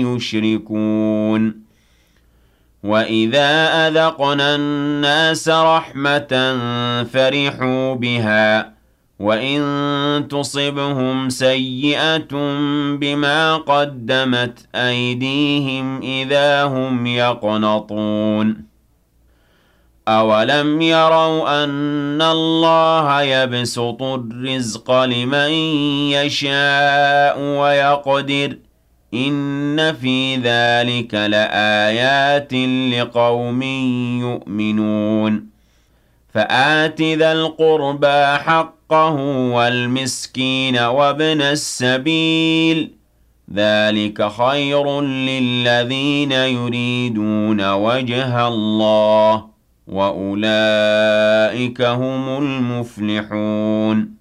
يشركون وَإِذَا أَذَقْنَا النَّاسَ رَحْمَةً فَرِحُوا بِهَا وَإِن تُصِبْهُمْ سَيِّئَةٌ بِمَا قَدَّمَتْ أَيْدِيهِمْ إِذَا هُمْ يَقْنَطُونَ أَوَلَمْ يَرَوْا أَنَّ اللَّهَ يَبْسُطُ الرِّزْقَ لِمَن يَشَاءُ وَيَقْدِرُ إِنَّ فِي ذَلِكَ لَآيَاتٍ لِقَوْمٍ يُؤْمِنُونَ فَآتِ ذَا الْقُرْبَىٰ حَقَّهُ وَالْمِسْكِينَ وَابْنَ السَّبِيلِ ذَلِكَ خَيْرٌ لِّلَّذِينَ يُرِيدُونَ وَجْهَ اللَّهِ وَأُولَٰئِكَ هُمُ الْمُفْلِحُونَ